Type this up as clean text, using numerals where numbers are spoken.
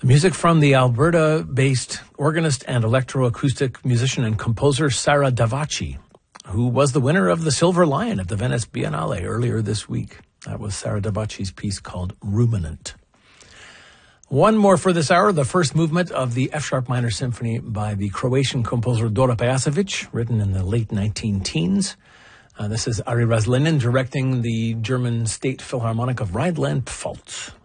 Music from the Alberta-based organist and electroacoustic musician and composer Sara Davachi, who was the winner of the Silver Lion at the Venice Biennale earlier this week. That was Sara Davachi's piece called Ruminant. One more for this hour, the first movement of the F-sharp minor symphony by the Croatian composer Dora Pejacevic, written in the late 19-teens. This is Ari Razlinin directing the German State Philharmonic of Rhineland-Pfalz.